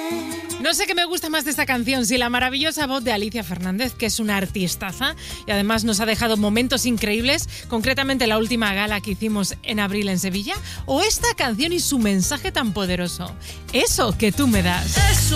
No sé qué me gusta más de esta canción, si la maravillosa voz de Alicia Fernández, que es una artistaza y además nos ha dejado momentos increíbles, concretamente la última gala que hicimos en abril en Sevilla, o esta canción y su mensaje tan poderoso. Eso que tú me das.